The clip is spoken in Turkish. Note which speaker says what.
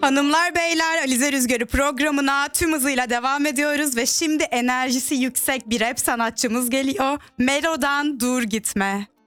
Speaker 1: Hanımlar beyler, Alize Rüzgarı programına tüm hızıyla devam ediyoruz ve şimdi enerjisi yüksek bir rap sanatçımız geliyor. Melo'dan Dur Gitme.